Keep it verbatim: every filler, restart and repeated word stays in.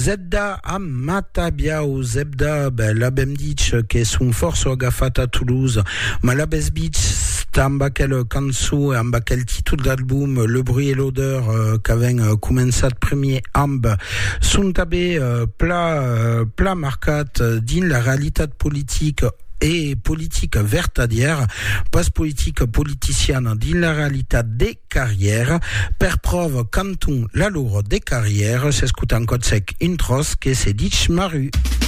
Zebda a Matabiao, Zebda, ben, la Bemditch, qui sont force au Gafat à Toulouse, Malabes Beach, Tambakel Kansu, Ambakel titre d'album, Le bruit et l'odeur, euh, qu'avec euh, commençat premier amb, Suntabe, euh, plat, euh, plat marcat, euh, din la réalité politique, et politique vertadière, pas politique politicienne din la réalité des carrières, per preuve canton la lourde des carrières, c'est ce qu'un code sec intros, que c'est ditch maru.